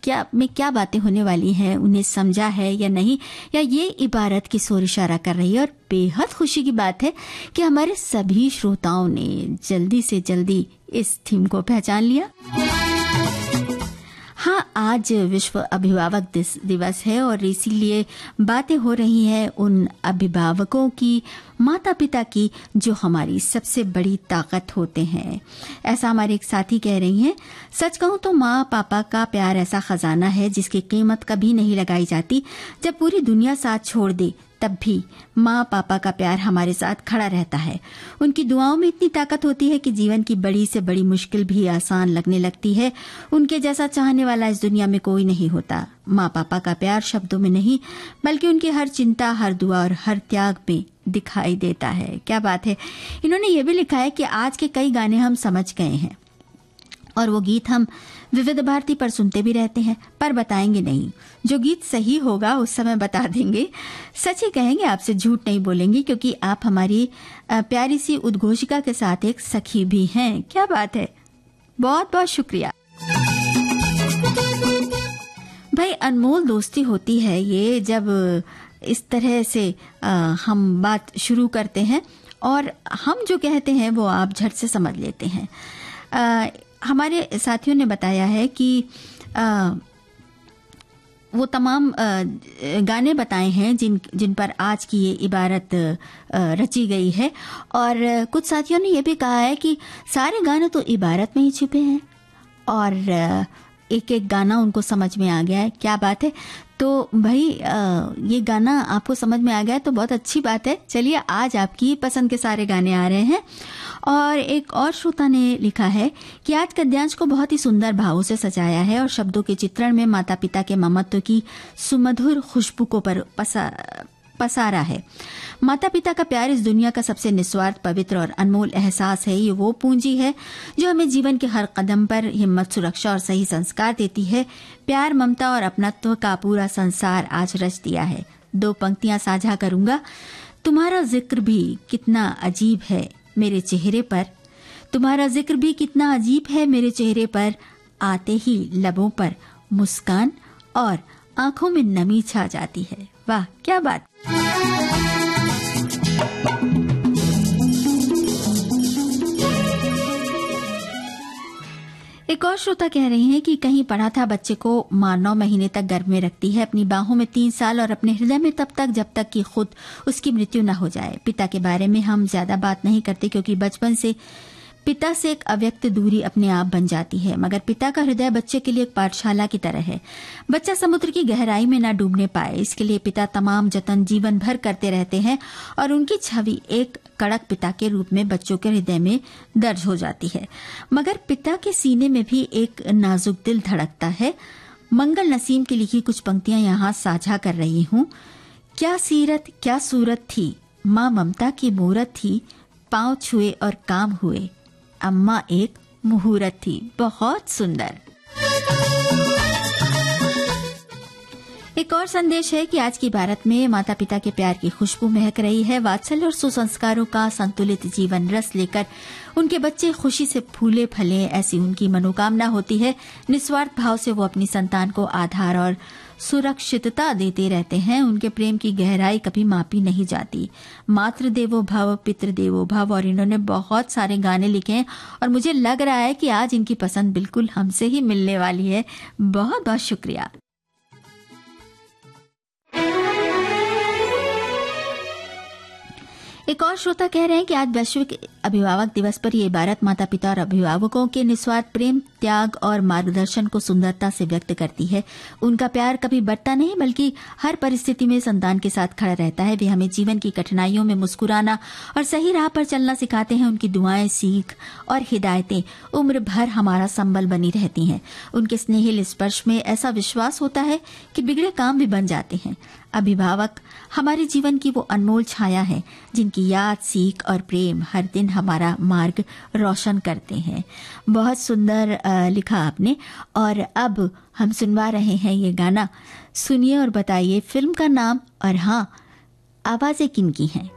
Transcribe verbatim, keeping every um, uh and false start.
क्या में क्या बातें होने वाली हैं, उन्हें समझा है या नहीं, या ये इबारत की ओर इशारा कर रही है। और बेहद खुशी की बात है कि हमारे सभी श्रोताओं ने जल्दी से जल्दी इस थीम को पहचान लिया। हाँ, आज विश्व अभिभावक दिवस है और इसीलिए बातें हो रही हैं उन अभिभावकों की, माता पिता की, जो हमारी सबसे बड़ी ताकत होते हैं। ऐसा हमारे एक साथी कह रही हैं, सच कहूं तो माँ पापा का प्यार ऐसा खजाना है जिसकी कीमत कभी नहीं लगाई जाती। जब पूरी दुनिया साथ छोड़ दे तब भी माँ पापा का प्यार हमारे साथ खड़ा रहता है। उनकी दुआओं में इतनी ताकत होती है कि जीवन की बड़ी से बड़ी मुश्किल भी आसान लगने लगती है। उनके जैसा चाहने वाला इस दुनिया में कोई नहीं होता। माँ पापा का प्यार शब्दों में नहीं बल्कि उनकी हर चिंता, हर दुआ और हर त्याग में दिखाई देता है। क्या बात है। इन्होंने ये भी लिखा है कि आज के कई गाने हम समझ गए हैं और वो गीत हम विविध भारती पर सुनते भी रहते हैं, पर बताएंगे नहीं। जो गीत सही होगा उस समय बता देंगे। सच ही कहेंगे, आपसे झूठ नहीं बोलेंगे, क्योंकि आप हमारी प्यारी सी उद्घोषिका के साथ एक सखी भी हैं। क्या बात है, बहुत बहुत शुक्रिया भाई। अनमोल दोस्ती होती है ये, जब इस तरह से आ, हम बात शुरू करते हैं और हम जो कहते हैं वो आप झट से समझ लेते हैं। आ, हमारे साथियों ने बताया है कि आ, वो तमाम आ, गाने बताए हैं जिन जिन पर आज की ये इबारत आ, रची गई है। और कुछ साथियों ने ये भी कहा है कि सारे गाने तो इबारत में ही छुपे हैं और एक एक गाना उनको समझ में आ गया है। क्या बात है। तो भाई आ, ये गाना आपको समझ में आ गया है तो बहुत अच्छी बात है। चलिए, आज आपकी पसंद के सारे गाने आ रहे हैं। और एक और श्रोता ने लिखा है कि आज गद्यांश को बहुत ही सुंदर भावों से सजाया है और शब्दों के चित्रण में माता पिता के ममत्व की सुमधुर खुशबू को पर पसा, पसारा है। माता पिता का प्यार इस दुनिया का सबसे निस्वार्थ, पवित्र और अनमोल एहसास है। ये वो पूंजी है जो हमें जीवन के हर कदम पर हिम्मत, सुरक्षा और सही संस्कार देती है। प्यार, ममता और अपनत्व का पूरा संसार आज रच दिया है। दो पंक्तियां साझा करूंगा। तुम्हारा जिक्र भी कितना अजीब है मेरे चेहरे पर, तुम्हारा जिक्र भी कितना अजीब है मेरे चेहरे पर, आते ही लबों पर मुस्कान और आंखों में नमी छा जाती है। वाह, क्या बात। एक और श्रोता कह रही हैं कि कहीं पढ़ा था बच्चे को माँ नौ महीने तक गर्भ में रखती है, अपनी बाहों में तीन साल और अपने हृदय में तब तक जब तक कि खुद उसकी मृत्यु न हो जाए। पिता के बारे में हम ज्यादा बात नहीं करते क्योंकि बचपन से पिता से एक अव्यक्त दूरी अपने आप बन जाती है, मगर पिता का हृदय बच्चे के लिए एक पाठशाला की तरह है। बच्चा समुद्र की गहराई में न डूबने पाए, इसके लिए पिता तमाम जतन जीवन भर करते रहते हैं और उनकी छवि एक कड़क पिता के रूप में बच्चों के हृदय में दर्ज हो जाती है। मगर पिता के सीने में भी एक नाजुक दिल धड़कता है। मंगल नसीम की लिखी कुछ पंक्तियां यहाँ साझा कर रही हूँ। क्या सीरत क्या सूरत थी, माँ ममता की मूरत थी, पाँव छुए और काम हुए, अम्मा एक मुहूर्त थी। बहुत सुंदर। एक और संदेश है कि आज की भारत में माता पिता के प्यार की खुशबू महक रही है। वात्सल्य और सुसंस्कारों का संतुलित जीवन रस लेकर उनके बच्चे खुशी से फूले फले, ऐसी उनकी मनोकामना होती है। निस्वार्थ भाव से वो अपनी संतान को आधार और सुरक्षितता देते रहते हैं। उनके प्रेम की गहराई कभी मापी नहीं जाती। मातृ देवो भव, पितृ देवो भव। और इन्होंने बहुत सारे गाने लिखे हैं और मुझे लग रहा है कि आज इनकी पसंद बिल्कुल हमसे ही मिलने वाली है। बहुत बहुत शुक्रिया। एक और श्रोता कह रहे हैं कि आज वैश्विक अभिभावक दिवस पर ये इबारत माता पिता और अभिभावकों के निस्वार्थ प्रेम, त्याग और मार्गदर्शन को सुंदरता से व्यक्त करती है। उनका प्यार कभी बढ़ता नहीं बल्कि हर परिस्थिति में संतान के साथ खड़ा रहता है। वे हमें जीवन की कठिनाइयों में मुस्कुराना और सही राह पर चलना सिखाते हैं। उनकी दुआएं, सीख और हिदायतें उम्र भर हमारा संबल बनी रहती हैं। उनके स्नेहिल स्पर्श में ऐसा विश्वास होता है कि बिगड़े काम भी बन जाते हैं। अभिभावक हमारे जीवन की वो अनमोल छाया है जिनकी याद, सीख और प्रेम हर दिन हमारा मार्ग रोशन करते हैं। बहुत सुंदर लिखा आपने। और अब हम सुनवा रहे हैं ये गाना। सुनिए और बताइए फिल्म का नाम और हाँ, आवाजें किनकी हैं।